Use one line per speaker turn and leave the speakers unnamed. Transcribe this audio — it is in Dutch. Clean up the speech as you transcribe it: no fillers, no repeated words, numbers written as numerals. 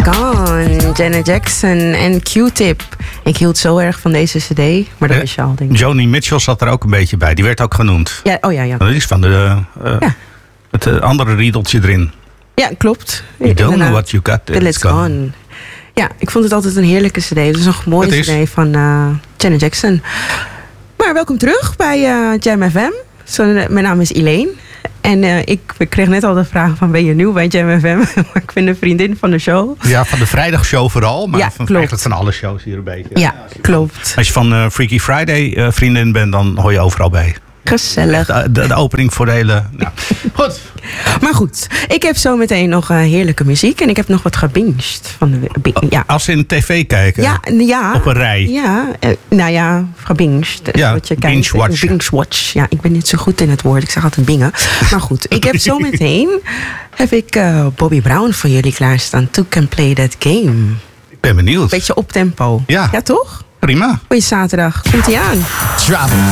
Gone, Janet Jackson en Q-Tip. Ik hield zo erg van deze cd, maar dat is je al, denk ik.
Joni Mitchell zat er ook een beetje bij. Die werd ook genoemd.
Ja, oh ja.
Dat is van het andere riedeltje erin.
Ja, klopt.
You don't know what you got.
Let's gone. Ja, ik vond het altijd een heerlijke cd. Het is nog een mooie cd van Janet Jackson. Maar welkom terug bij Jam FM. Mijn naam is Elaine. En ik kreeg net al de vraag van, ben je nieuw bij Jam FM? Maar ik ben een vriendin van de show.
Ja, van de vrijdagshow vooral. Maar
ja,
eigenlijk van alle shows hier een beetje.
Ja, klopt.
Als je van Freaky Friday vriendin bent, dan hoor je overal bij.
Gezellig.
De opening voor de hele... Nou, goed.
Maar goed, ik heb zo meteen nog heerlijke muziek. En ik heb nog wat gebinged.
Als ze in tv kijken?
Ja.
Op een rij?
Ja, gebinged.
Ja,
wat je
binge-watch.
Binge-watch. Ja, ik ben niet zo goed in het woord. Ik zeg altijd bingen. Maar goed, ik heb zo meteen Bobby Brown voor jullie klaarstaan. To Can Play That Game.
Ik ben benieuwd.
Beetje op tempo.
Ja.
Ja, toch?
Prima.
Goeie zaterdag. Komt-ie aan.
Drop it.